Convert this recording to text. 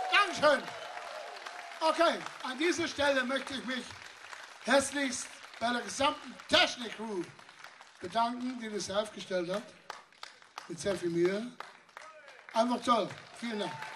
Dankeschön. Okay, an dieser Stelle möchte ich mich herzlichst bei der gesamten Technik-Crew bedanken, die das aufgestellt hat. Mit sehr viel Mühe. Einfach toll. Vielen Dank.